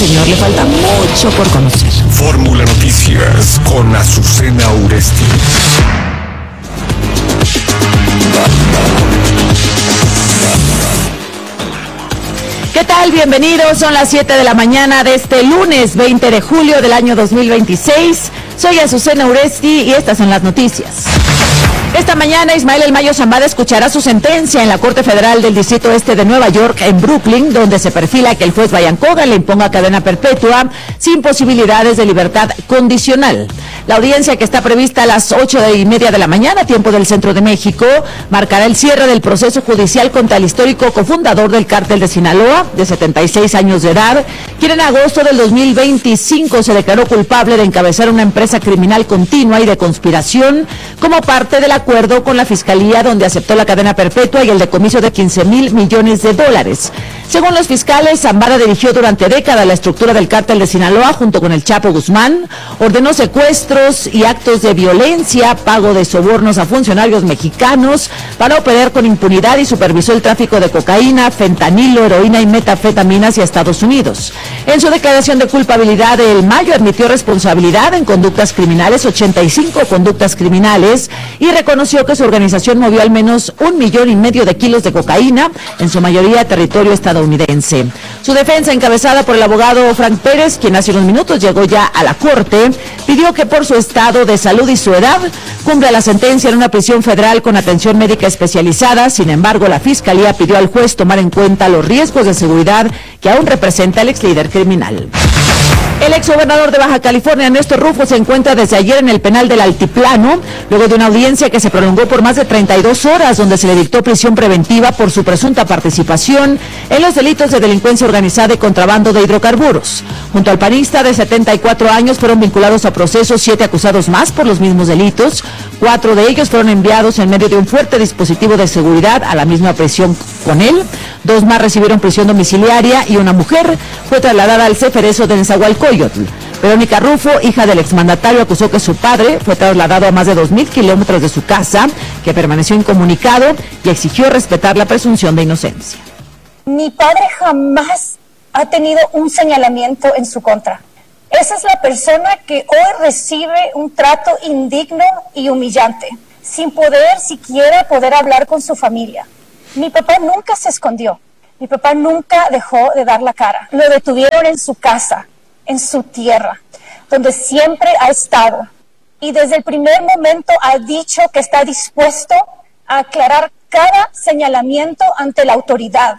señor le falta mucho por conocer. Fórmula Noticias con Azucena Uresti. ¿Qué tal? Bienvenidos, son las 7 de la mañana de este lunes 20 de julio del año 2026. Soy Azucena Uresti y estas son las noticias. Esta mañana Ismael El Mayo Zambada escuchará su sentencia en la Corte Federal del Distrito Este de Nueva York en Brooklyn, donde se perfila que el juez Brian Cogan le imponga cadena perpetua sin posibilidades de libertad condicional. La audiencia, que está prevista a las 8:30 de la mañana, tiempo del Centro de México, marcará el cierre del proceso judicial contra el histórico cofundador del Cártel de Sinaloa, de 76 años de edad, quien en agosto del 2025 se declaró culpable de encabezar una empresa criminal continua y de conspiración como parte del acuerdo con la Fiscalía, donde aceptó la cadena perpetua y el decomiso de $15,000 millones. Según los fiscales, Zambada dirigió durante décadas la estructura del Cártel de Sinaloa junto con el Chapo Guzmán, ordenó secuestros y actos de violencia, pago de sobornos a funcionarios mexicanos para operar con impunidad y supervisó el tráfico de cocaína, fentanilo, heroína y metanfetaminas hacia Estados Unidos. En su declaración de culpabilidad, El Mayo admitió responsabilidad en conductas criminales, 85 conductas criminales, y reconoció que su organización movió al menos 1,5 millones de kilos de cocaína, en su mayoría a territorio estadounidense. Su defensa, encabezada por el abogado Frank Pérez, quien hace unos minutos llegó ya a la corte, pidió que por su estado de salud y su edad cumpla la sentencia en una prisión federal con atención médica especializada. Sin embargo, la Fiscalía pidió al juez tomar en cuenta los riesgos de seguridad que aún representa el ex líder criminal. El exgobernador de Baja California, Néstor Rufo, se encuentra desde ayer en el penal del Altiplano, luego de una audiencia que se prolongó por más de 32 horas, donde se le dictó prisión preventiva por su presunta participación en los delitos de delincuencia organizada y contrabando de hidrocarburos. Junto al panista de 74 años fueron vinculados a proceso 7 acusados más por los mismos delitos. 4 de ellos fueron enviados en medio de un fuerte dispositivo de seguridad a la misma prisión con él. 2 más recibieron prisión domiciliaria y una mujer fue trasladada al Ceferezo de Nezahualcóyotl. Verónica Rufo, hija del exmandatario, acusó que su padre fue trasladado a más de 2,000 kilómetros de su casa, que permaneció incomunicado, y exigió respetar la presunción de inocencia. Mi padre jamás ha tenido un señalamiento en su contra. Esa es la persona que hoy recibe un trato indigno y humillante, sin poder siquiera poder hablar con su familia. Mi papá nunca se escondió. Mi papá nunca dejó de dar la cara. Lo detuvieron en su casa, en su tierra, donde siempre ha estado. Y desde el primer momento ha dicho que está dispuesto a aclarar cada señalamiento ante la autoridad.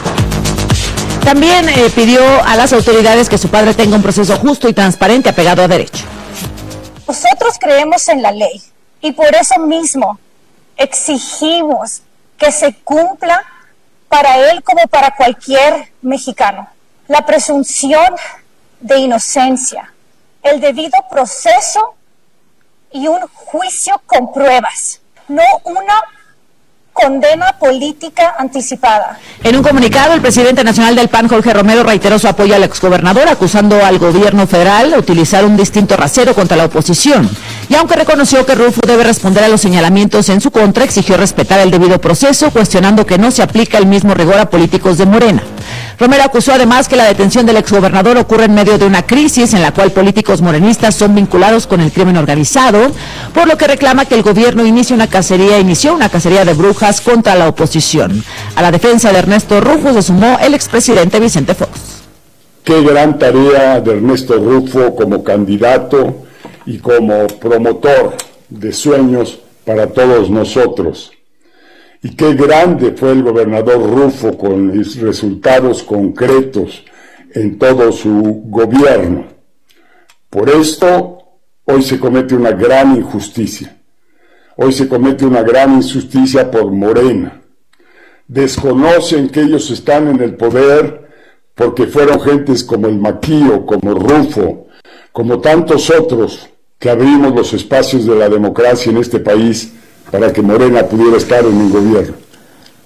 También pidió a las autoridades que su padre tenga un proceso justo y transparente, apegado a derecho. Nosotros creemos en la ley y por eso mismo exigimos que se cumpla para él como para cualquier mexicano la presunción de inocencia, el debido proceso y un juicio con pruebas, no una condena política anticipada. En un comunicado, el presidente nacional del PAN, Jorge Romero, reiteró su apoyo al exgobernador, acusando al gobierno federal de utilizar un distinto rasero contra la oposición. Y aunque reconoció que Rufo debe responder a los señalamientos en su contra, exigió respetar el debido proceso, cuestionando que no se aplica el mismo rigor a políticos de Morena. Romero acusó además que la detención del exgobernador ocurre en medio de una crisis en la cual políticos morenistas son vinculados con el crimen organizado, por lo que reclama que el gobierno inició una cacería de brujas contra la oposición. A la defensa de Ernesto Rufo se sumó el expresidente Vicente Fox. Qué gran tarea de Ernesto Rufo como candidato y como promotor de sueños para todos nosotros. Y qué grande fue el gobernador Rufo con resultados concretos en todo su gobierno. Por esto, hoy se comete una gran injusticia. Hoy se comete una gran injusticia por Morena. Desconocen que ellos están en el poder porque fueron gentes como el Maquío, como Rufo, como tantos otros que abrimos los espacios de la democracia en este país para que Morena pudiera estar en el gobierno.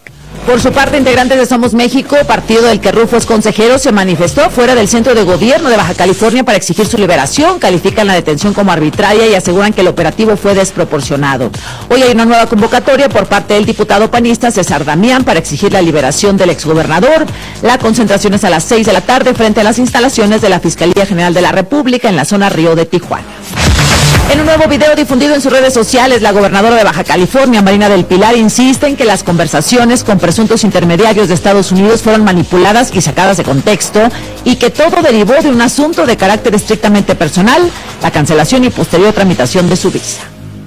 Por su parte, integrantes de Somos México, partido del que Rufo es consejero, se manifestó fuera del centro de gobierno de Baja California para exigir su liberación. Califican la detención como arbitraria y aseguran que el operativo fue desproporcionado. Hoy hay una nueva convocatoria por parte del diputado panista César Damián para exigir la liberación del exgobernador. La concentración es a las 6 de la tarde frente a las instalaciones de la Fiscalía General de la República en la zona Río de Tijuana. En un nuevo video difundido en sus redes sociales, la gobernadora de Baja California, Marina del Pilar, insiste en que las conversaciones con presuntos intermediarios de Estados Unidos fueron manipuladas y sacadas de contexto y que todo derivó de un asunto de carácter estrictamente personal, la cancelación y posterior tramitación de su visa.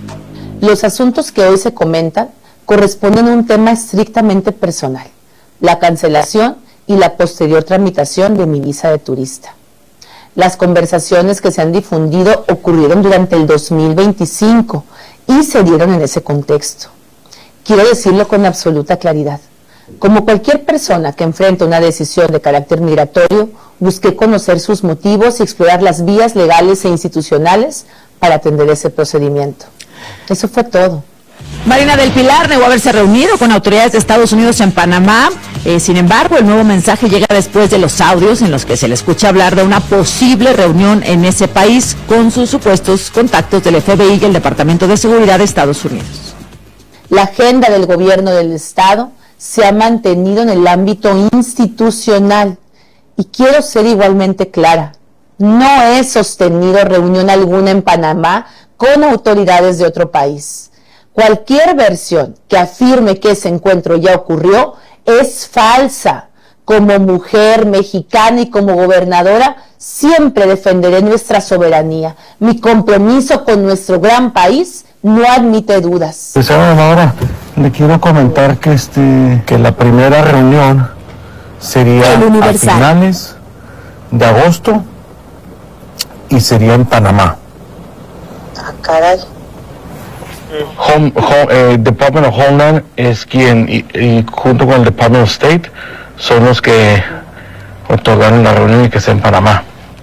Los asuntos que hoy se comentan corresponden a un tema estrictamente personal, la cancelación y la posterior tramitación de mi visa de turista. Las conversaciones que se han difundido ocurrieron durante el 2025 y se dieron en ese contexto. Quiero decirlo con absoluta claridad. Como cualquier persona que enfrenta una decisión de carácter migratorio, busqué conocer sus motivos y explorar las vías legales e institucionales para atender ese procedimiento. Eso fue todo. Marina del Pilar negó haberse reunido con autoridades de Estados Unidos en Panamá. Sin embargo, el nuevo mensaje llega después de los audios en los que se le escucha hablar de una posible reunión en ese país con sus supuestos contactos del FBI y el Departamento de Seguridad de Estados Unidos. La agenda del gobierno del Estado se ha mantenido en el ámbito institucional y quiero ser igualmente clara. No he sostenido reunión alguna en Panamá con autoridades de otro país. Cualquier versión que afirme que ese encuentro ya ocurrió es falsa. Como mujer mexicana y como gobernadora, siempre defenderé nuestra soberanía. Mi compromiso con nuestro gran país no admite dudas. Pues ahora le quiero comentar que la primera reunión sería a finales de agosto y sería en Panamá. Ah, caray. Department of Homeland es quien, y junto con el Department of State, son los que otorgaron la reunión y que sea en Panamá.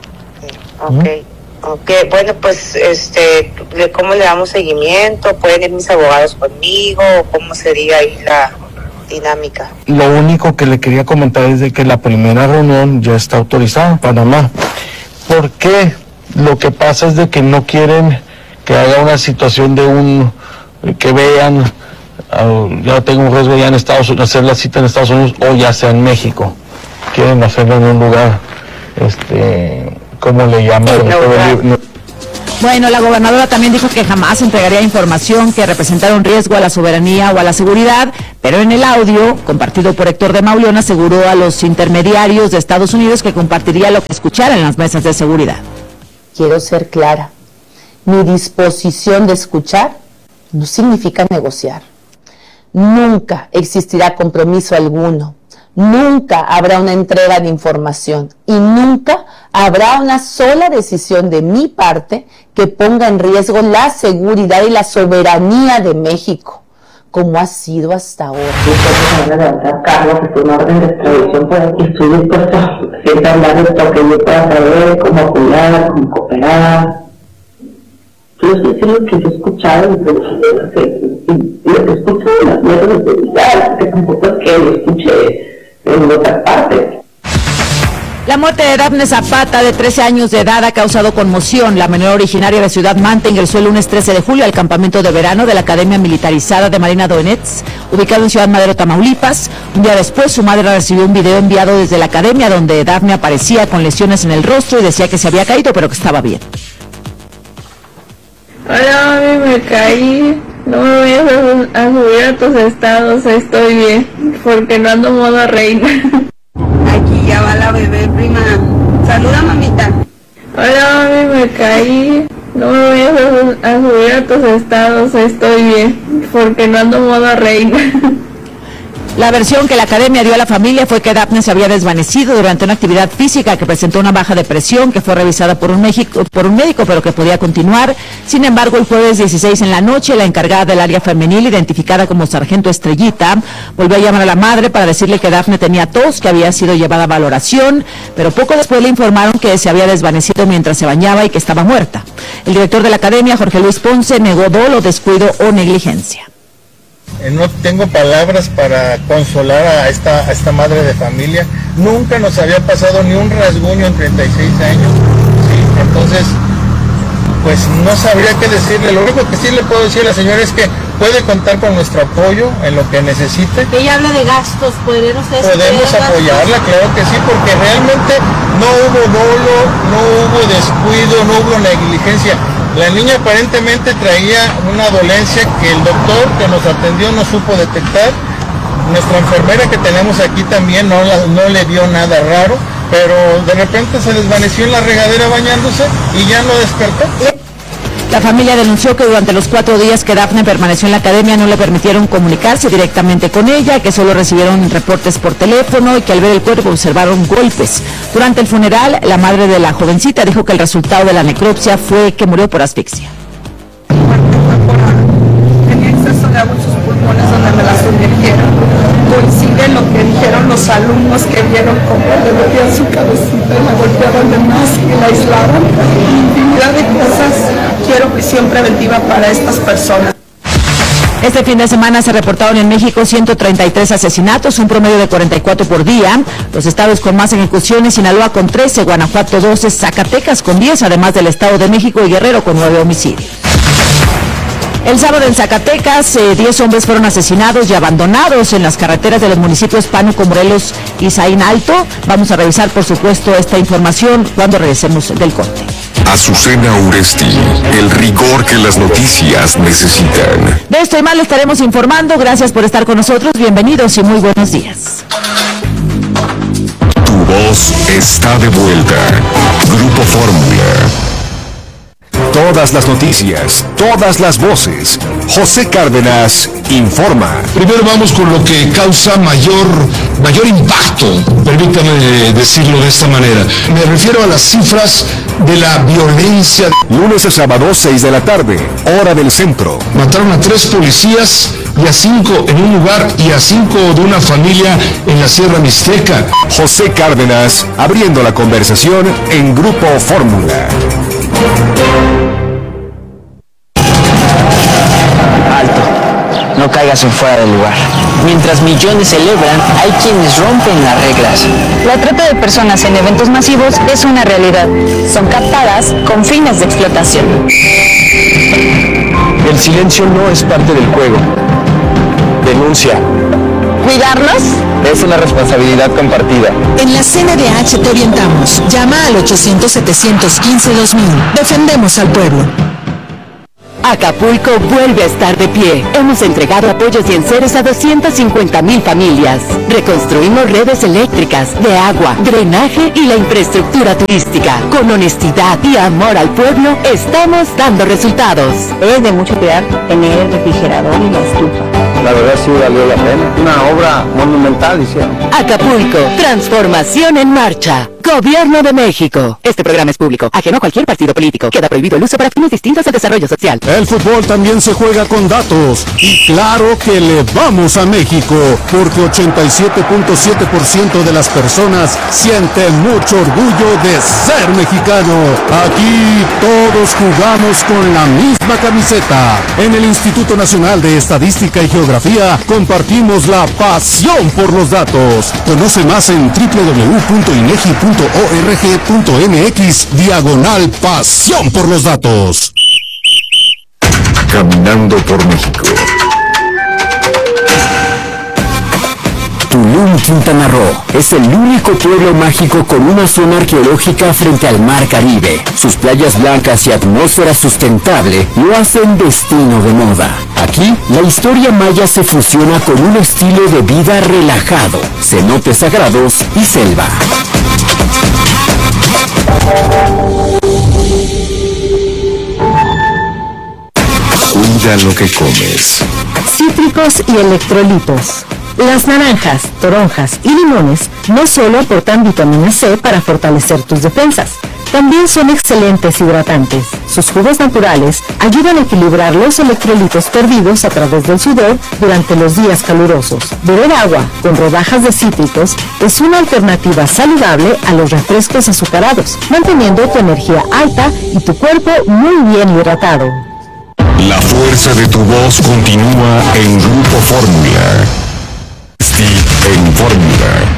Ok, bueno, pues, ¿cómo le damos seguimiento? ¿Pueden ir mis abogados conmigo? ¿Cómo sería ahí la dinámica? Lo único que le quería comentar es de que la primera reunión ya está autorizada en Panamá. ¿Por qué? Lo que pasa es de que no quieren que haga una situación de que vean, ya tengo un riesgo ya en Estados Unidos, hacer la cita en Estados Unidos o ya sea en México. Quieren hacerlo en un lugar, ¿cómo le llaman? Bueno, la gobernadora también dijo que jamás entregaría información que representara un riesgo a la soberanía o a la seguridad, pero en el audio, compartido por Héctor de Mauleón, aseguró a los intermediarios de Estados Unidos que compartiría lo que escuchara en las mesas de seguridad. Quiero ser clara. Mi disposición de escuchar no significa negociar. Nunca existirá compromiso alguno. Nunca habrá una entrega de información y nunca habrá una sola decisión de mi parte que ponga en riesgo la seguridad y la soberanía de México, como ha sido hasta ahora. Ustedes van a levantar cargos que por una orden de extradición pueden estoy dispuesto a siempre hablar de esto que yo pueda saber, cómo apoyar, cómo cooperar. Yo sé lo que yo he escuchado y lo que he escuchado en las mesas de seguridad, que tampoco es que lo escuché en otras partes. La muerte de Dafne Zapata, de 13 años de edad, ha causado conmoción. La menor, originaria de Ciudad Manta, ingresó el lunes 13 de julio al campamento de verano de la Academia Militarizada de Marina Doenetz, ubicado en Ciudad Madero, Tamaulipas. Un día después, su madre recibió un video enviado desde la academia donde Dafne aparecía con lesiones en el rostro y decía que se había caído, pero que estaba bien. Hola mami, me caí, no me vayas a subir a tus estados, estoy bien, porque no ando modo reina. Aquí ya va la bebé, prima. Saluda, mamita. Hola mami, me caí, no me vayas a subir a tus estados, estoy bien, porque no ando modo reina. La versión que la academia dio a la familia fue que Dafne se había desvanecido durante una actividad física, que presentó una baja de presión, que fue revisada por un médico, pero que podía continuar. Sin embargo, el jueves 16 en la noche, la encargada del área femenil, identificada como Sargento Estrellita, volvió a llamar a la madre para decirle que Dafne tenía tos, que había sido llevada a valoración, pero poco después le informaron que se había desvanecido mientras se bañaba y que estaba muerta. El director de la academia, Jorge Luis Ponce, negó dolo, descuido o negligencia. No tengo palabras para consolar a esta madre de familia. Nunca nos había pasado ni un rasguño en 36 años. ¿Sí? Entonces, pues no sabría qué decirle. Lo único que sí le puedo decir a la señora es que puede contar con nuestro apoyo en lo que necesite. Ella habla de gastos, podemos apoyarla, claro que sí, porque realmente no hubo dolo, no hubo descuido, no hubo negligencia. La niña aparentemente traía una dolencia que el doctor que nos atendió no supo detectar. Nuestra enfermera que tenemos aquí también no le vio nada raro, pero de repente se desvaneció en la regadera bañándose y ya no despertó. La familia denunció que durante los 4 días que Dafne permaneció en la academia no le permitieron comunicarse directamente con ella, que solo recibieron reportes por teléfono y que al ver el cuerpo observaron golpes. Durante el funeral, la madre de la jovencita dijo que el resultado de la necropsia fue que murió por asfixia. Tenía exceso de agua en sus pulmones donde me la sumergieron. Coincide lo que dijeron los alumnos que vieron cómo le metían su cabecita y la golpeaban de más y la aislaban. Infinidad de cosas. Quiero prisión preventiva para estas personas. Este fin de semana se reportaron en México 133 asesinatos, un promedio de 44 por día. Los estados con más ejecuciones: Sinaloa con 13, Guanajuato 12, Zacatecas con 10, además del Estado de México y Guerrero con 9 homicidios. El sábado en Zacatecas, 10 hombres fueron asesinados y abandonados en las carreteras de los municipios Pánuco, Morelos y Zaín Alto. Vamos a revisar, por supuesto, esta información cuando regresemos del corte. Azucena Uresti, el rigor que las noticias necesitan. De esto y más le estaremos informando. Gracias por estar con nosotros. Bienvenidos y muy buenos días. Tu voz está de vuelta. Grupo Fórmula. Todas las noticias, todas las voces. José Cárdenas informa. Primero vamos con lo que causa mayor impacto, permítame decirlo de esta manera. Me refiero a las cifras de la violencia. Lunes a sábado, 6 de la tarde, hora del centro. Mataron a 3 policías y a 5 en un lugar y a 5 de una familia en la Sierra Mixteca. José Cárdenas, abriendo la conversación en Grupo Fórmula. Alto, no caigas en fuera del lugar. Mientras millones celebran, hay quienes rompen las reglas. La trata de personas en eventos masivos es una realidad. Son captadas con fines de explotación. El silencio no es parte del juego. Denuncia. ¿Cuidarnos? Es una responsabilidad compartida. En la CNDH te orientamos. Llama al 800-715-2000. Defendemos al pueblo. Acapulco vuelve a estar de pie. Hemos entregado apoyos y enseres a 250,000 familias. Reconstruimos redes eléctricas, de agua, drenaje y la infraestructura turística. Con honestidad y amor al pueblo, estamos dando resultados. Es de mucho cuidar tener el refrigerador y la estufa. La verdad sí valió la pena. Una obra monumental hicieron. Acapulco, transformación en marcha. Gobierno de México. Este programa es público, ajeno a cualquier partido político. Queda prohibido el uso para fines distintos al desarrollo social. El fútbol también se juega con datos. Y claro que le vamos a México, porque 87.7% de las personas sienten mucho orgullo de ser mexicano. Aquí todos jugamos con la misma camiseta. En el Instituto Nacional de Estadística y Geografía compartimos la pasión por los datos. Conoce más en www.inegi.org.mx/pasión por los datos. Caminando por México. Tulum, Quintana Roo, es el único pueblo mágico con una zona arqueológica frente al Mar Caribe. Sus playas blancas y atmósfera sustentable lo hacen destino de moda. Aquí, la historia maya se fusiona con un estilo de vida relajado, cenotes sagrados y selva. Cuida lo que comes. Cítricos y electrolitos. Las naranjas, toronjas y limones no solo aportan vitamina C para fortalecer tus defensas, también son excelentes hidratantes. Sus jugos naturales ayudan a equilibrar los electrolitos perdidos a través del sudor durante los días calurosos. Beber agua con rodajas de cítricos es una alternativa saludable a los refrescos azucarados, manteniendo tu energía alta y tu cuerpo muy bien hidratado. La fuerza de tu voz continúa en Grupo Fórmula. Sí, en Fórmula.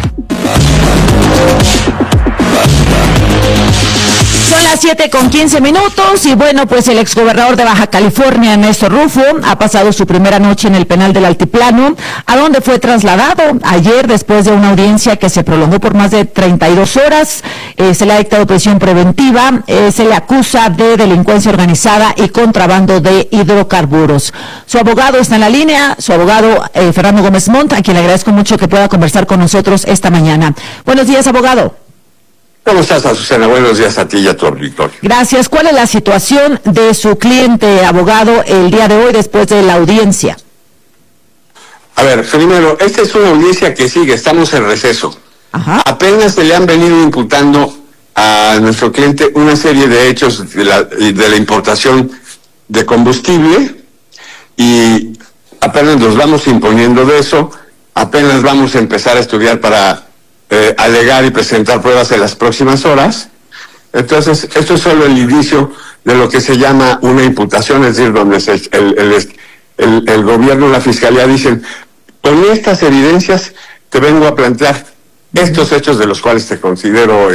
Son las 7:15 y bueno, pues el exgobernador de Baja California, Ernesto Rufo, ha pasado su primera noche en el penal del Altiplano, a donde fue trasladado ayer después de una audiencia que se prolongó por más de 32 horas. Se le ha dictado prisión preventiva, se le acusa de delincuencia organizada y contrabando de hidrocarburos. Su abogado está en la línea, su abogado Fernando Gómez Montt, a quien le agradezco mucho que pueda conversar con nosotros esta mañana. Buenos días, abogado. ¿Cómo estás, Azucena? Buenos días a ti y a tu auditorio. Gracias. ¿Cuál es la situación de su cliente, abogado, el día de hoy después de la audiencia? A ver, primero, esta es una audiencia que sigue, estamos en receso. Ajá. Apenas se le han venido imputando a nuestro cliente una serie de hechos de la importación de combustible y apenas nos vamos imponiendo de eso, apenas vamos a empezar a estudiar para alegar y presentar pruebas en las próximas horas. Entonces, esto es solo el inicio de lo que se llama una imputación, es decir, donde el gobierno y la fiscalía dicen, con estas evidencias te vengo a plantear estos hechos de los cuales te considero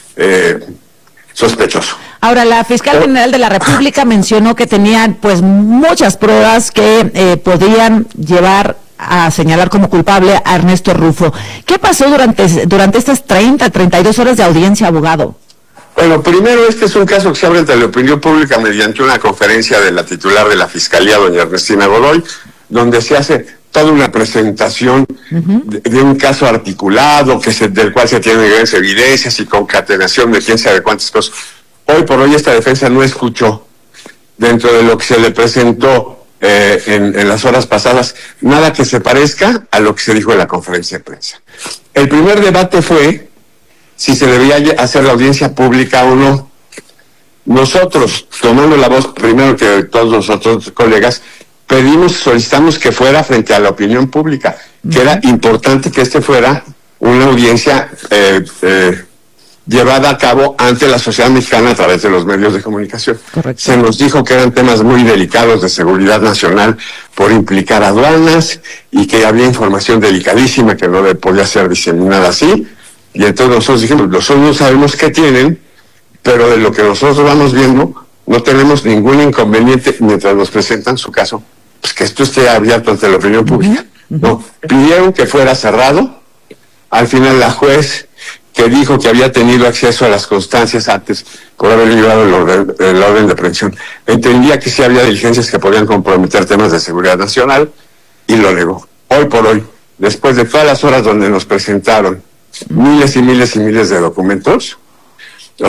sospechoso. Ahora, la fiscal general de la República mencionó que tenían pues muchas pruebas que podían llevar a señalar como culpable a Ernesto Rufo. ¿Qué pasó durante estas 32 horas de audiencia, abogado? Bueno, primero, este es un caso que se abre ante la opinión pública mediante una conferencia de la titular de la Fiscalía, doña Ernestina Godoy, donde se hace toda una presentación de un caso articulado, del cual se tienen grandes evidencias y concatenación de quién sabe cuántas cosas. Hoy por hoy esta defensa no escuchó, dentro de lo que se le presentó en las horas pasadas, nada que se parezca a lo que se dijo en la conferencia de prensa. El primer debate fue si se debía hacer la audiencia pública o no. Nosotros, tomando la voz primero que todos los otros colegas, solicitamos que fuera frente a la opinión pública, que era importante que fuera una audiencia llevada a cabo ante la sociedad mexicana a través de los medios de comunicación. Correcto. Se nos dijo que eran temas muy delicados de seguridad nacional por implicar aduanas y que había información delicadísima que no podía ser diseminada así. Y entonces nosotros dijimos, nosotros no sabemos qué tienen, pero de lo que nosotros vamos viendo, no tenemos ningún inconveniente mientras nos presentan su caso, pues que esto esté abierto ante la opinión pública. No, pidieron que fuera cerrado. Al final la juez, que dijo que había tenido acceso a las constancias antes por haber llevado el orden de aprehensión, entendía que sí había diligencias que podían comprometer temas de seguridad nacional y lo negó. Hoy por hoy, después de todas las horas donde nos presentaron miles y miles y miles de documentos,